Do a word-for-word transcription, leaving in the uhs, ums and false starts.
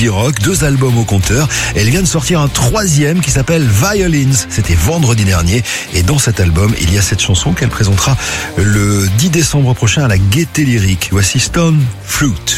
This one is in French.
indie rock, deux albums au compteur. Elle vient de sortir un troisième qui s'appelle Violins. C'était vendredi dernier. Et dans cet album, il y a cette chanson qu'elle présentera le dix décembre prochain à la Gaieté Lyrique. Voici Stone Fruit.